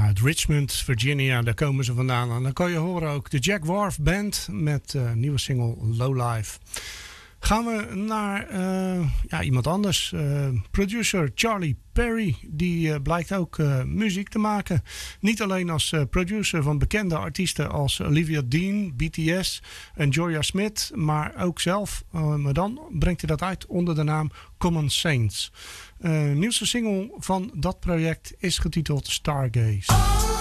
uit Richmond, Virginia. Daar komen ze vandaan. En dan kan je horen ook de Jack Wharf Band met nieuwe single Lowlife. Gaan we naar iemand anders. Producer Charlie Perry. Die blijkt ook muziek te maken. Niet alleen als producer van bekende artiesten als Olivia Dean, BTS en Joya Smith. Maar ook zelf. Maar dan brengt hij dat uit onder de naam Common Saints. Nieuwste single van dat project is getiteld Stargaze.